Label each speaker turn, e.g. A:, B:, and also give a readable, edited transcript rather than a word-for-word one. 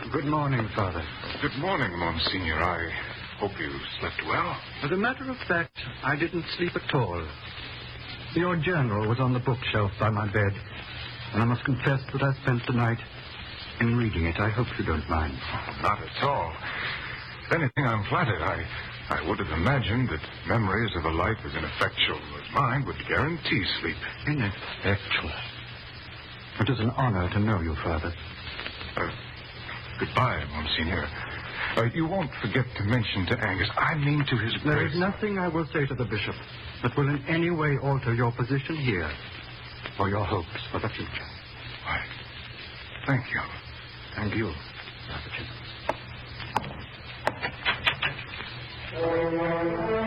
A: Good morning, Father.
B: Good morning, Monsignor. I hope you slept well.
A: As a matter of fact, I didn't sleep at all. Your journal was on the bookshelf by my bed, and I must confess that I spent the night in reading it. I hope you don't mind.
B: Not at all. If anything, I'm flattered. I would have imagined that memories of a life as ineffectual as mine would guarantee sleep.
A: Ineffectual? It is an honor to know you, Father.
B: Goodbye, Monsignor. You won't forget to mention to Angus, I mean to his
A: There
B: grace.
A: is nothing I will say to the bishop that will in any way alter your position here or your hopes for the future.
B: Why, thank you.
A: And you, Father Jim.